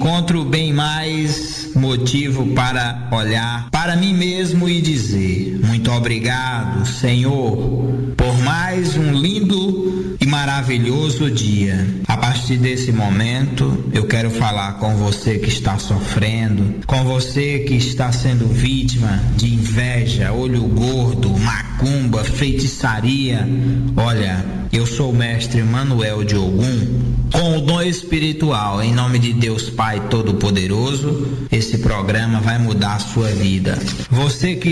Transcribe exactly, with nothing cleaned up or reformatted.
encontro bem mais motivo para olhar para mim mesmo e dizer: muito obrigado, Senhor, por mais um lindo e maravilhoso dia. A partir desse momento, eu quero falar com você que está sofrendo, com você que está sendo vítima de inveja, olho gordo, macumba, feitiçaria. Olha, eu sou o mestre Manuel de Ogum, com o dom espiritual. Em nome de Deus Pai Todo-Poderoso, esse programa vai mudar a sua vida. Você que